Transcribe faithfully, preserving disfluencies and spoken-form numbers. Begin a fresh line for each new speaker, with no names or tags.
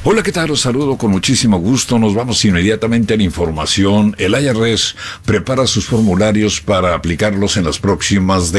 Hola, ¿qué tal? Los saludo con muchísimo gusto. Nos vamos inmediatamente a la información. El I R S prepara sus formularios para aplicarlos en las próximas